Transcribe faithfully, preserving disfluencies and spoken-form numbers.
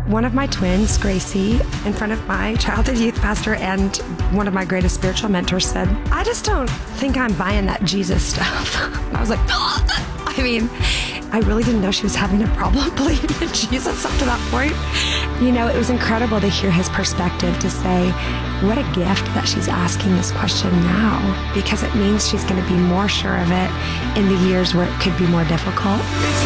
One of my twins, Gracie, in front of my childhood youth pastor and one of my greatest spiritual mentors said, I just don't think I'm buying that Jesus stuff. I was like, I mean, I really didn't know she was having a problem believing in Jesus up to that point. You know, it was incredible to hear his perspective, to say, what a gift that she's asking this question now, because it means she's going to be more sure of it in the years where it could be more difficult.